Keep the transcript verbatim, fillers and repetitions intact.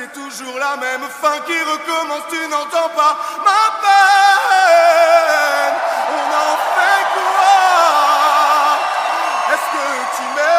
c'est toujours la même fin qui recommence, tu n'entends pas ma peine.